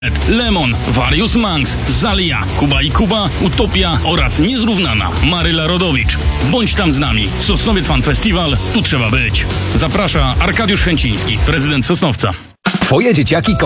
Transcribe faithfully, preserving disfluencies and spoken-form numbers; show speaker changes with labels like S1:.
S1: Lemon, Various Manx, Zalia, Kuba i Kuba, Utopia oraz Niezrównana Maryla Rodowicz. Bądź tam z nami. Sosnowiec Fan Festival, tu trzeba być. Zaprasza Arkadiusz Chęciński, prezydent Sosnowca.
S2: Twoje dzieciaki